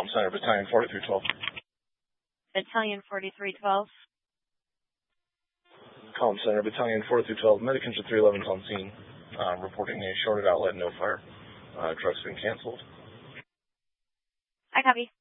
Column Center, Battalion 4312. Battalion 4312. Column Center, Battalion 4312. Medic Engine 311 is on scene. Reporting a shorted outlet, no fire. Truck's been canceled. I copy.